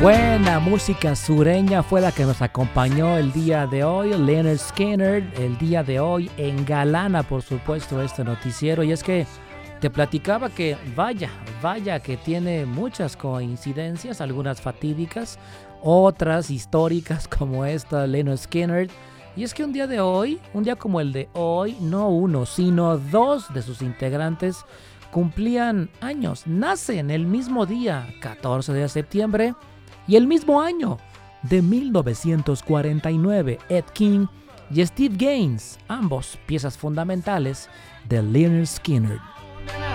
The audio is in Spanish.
Buena música sureña fue la que nos acompañó el día de hoy. Lynyrd Skynyrd, el día de hoy engalana, por supuesto, este noticiero. Y es que te platicaba que vaya que tiene muchas coincidencias, algunas fatídicas, otras históricas como esta, Lynyrd Skynyrd. Y es que un día de hoy, un día como el de hoy, no uno, sino dos de sus integrantes cumplían años. Nacen el mismo día, 14 de septiembre, y el mismo año de 1949, Ed King y Steve Gaines, ambos piezas fundamentales de Lynyrd Skynyrd.